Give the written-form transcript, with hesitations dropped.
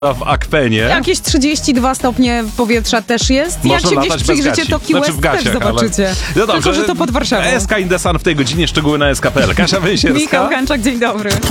w akwenie. Jakieś 32 stopnie powietrza też jest. Można Jak się gdzieś latać bez przyjrzycie, gaci. to Key West w gaciach, też zobaczycie. Ale... No dobrze, Tylko, że to pod Warszawą. SK in the Sun w tej godzinie, szczegóły na SK.pl. Kasia Węsierska. Michał Hanczak, dzień dobry.